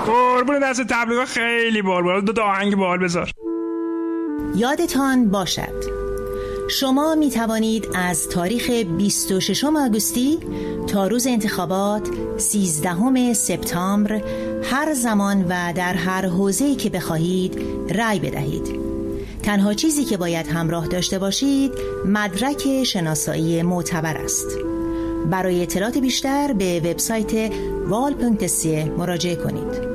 قربون دست تبلیغات خیلی بال دو آهنگ بال بذار. یادتان باشد شما می توانید از تاریخ 26 آگوستی تا روز انتخابات 13 سپتامبر هر زمان و در هر حوزه‌ای که بخواهید رأی بدهید. تنها چیزی که باید همراه داشته باشید مدرک شناسایی معتبر است. برای اطلاعات بیشتر به وبسایت val.ca مراجعه کنید.